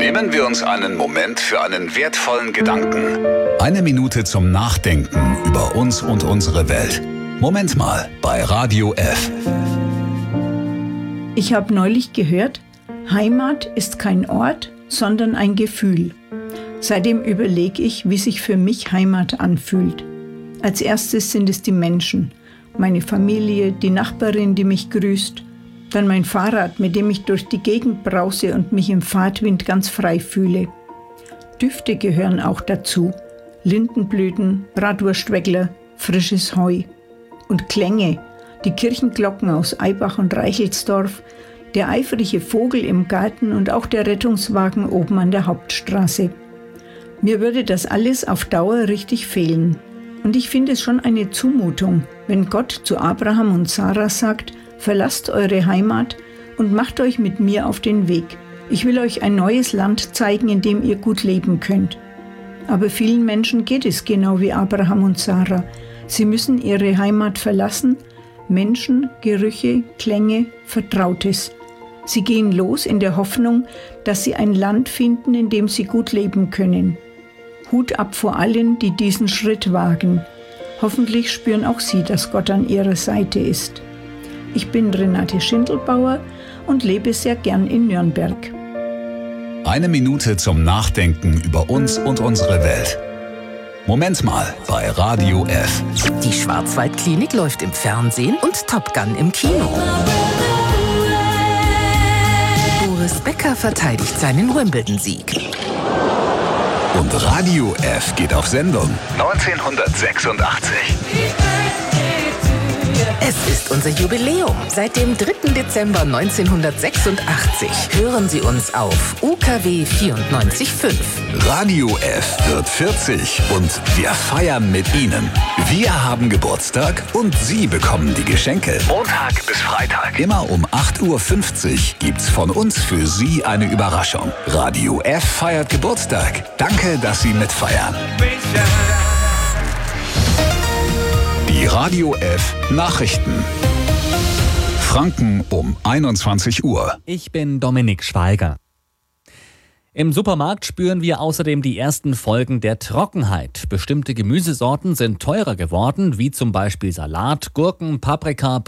Nehmen wir uns einen Moment für einen wertvollen Gedanken. Eine Minute zum Nachdenken über uns und unsere Welt. Moment mal bei Radio F. Ich habe neulich gehört, Heimat ist kein Ort, sondern ein Gefühl. Seitdem überlege ich, wie sich für mich Heimat anfühlt. Als erstes sind es die Menschen, meine Familie, die Nachbarin, die mich grüßt, dann mein Fahrrad, mit dem ich durch die Gegend brause und mich im Fahrtwind ganz frei fühle. Düfte gehören auch dazu. Lindenblüten, Bratwurstweckler, frisches Heu. Und Klänge, die Kirchenglocken aus Eibach und Reichelsdorf, der eifrige Vogel im Garten und auch der Rettungswagen oben an der Hauptstraße. Mir würde das alles auf Dauer richtig fehlen. Und ich finde es schon eine Zumutung, wenn Gott zu Abraham und Sarah sagt, verlasst eure Heimat und macht euch mit mir auf den Weg. Ich will euch ein neues Land zeigen, in dem ihr gut leben könnt. Aber vielen Menschen geht es genau wie Abraham und Sarah. Sie müssen ihre Heimat verlassen, Menschen, Gerüche, Klänge, Vertrautes. Sie gehen los in der Hoffnung, dass sie ein Land finden, in dem sie gut leben können. Hut ab vor allen, die diesen Schritt wagen. Hoffentlich spüren auch sie, dass Gott an ihrer Seite ist. Ich bin Renate Schindelbauer und lebe sehr gern in Nürnberg. Eine Minute zum Nachdenken über uns und unsere Welt. Moment mal bei Radio F. Die Schwarzwaldklinik läuft im Fernsehen und Top Gun im Kino. Boris Becker verteidigt seinen Wimbledon-Sieg. Und Radio F geht auf Sendung 1986. Es ist unser Jubiläum. Seit dem 3. Dezember 1986 hören Sie uns auf UKW 94.5. Radio F wird 40 und wir feiern mit Ihnen. Wir haben Geburtstag und Sie bekommen die Geschenke. Montag bis Freitag. Immer um 8.50 Uhr gibt's von uns für Sie eine Überraschung. Radio F feiert Geburtstag. Danke, dass Sie mitfeiern. Die Radio F Nachrichten. Franken um 21 Uhr. Ich bin Dominik Schweiger. Im Supermarkt spüren wir außerdem die ersten Folgen der Trockenheit. Bestimmte Gemüsesorten sind teurer geworden, wie zum Beispiel Salat, Gurken, Paprika,